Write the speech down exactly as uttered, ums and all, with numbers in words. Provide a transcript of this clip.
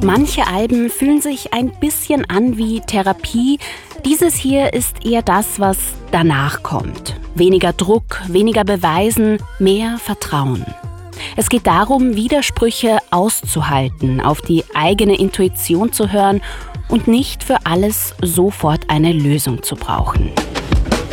Manche Alben fühlen sich ein bisschen an wie Therapie. Dieses hier ist eher das, was danach kommt. Weniger Druck, weniger Beweisen, mehr Vertrauen. Es geht darum, Widersprüche auszuhalten, auf die eigene Intuition zu hören und nicht für alles sofort eine Lösung zu brauchen.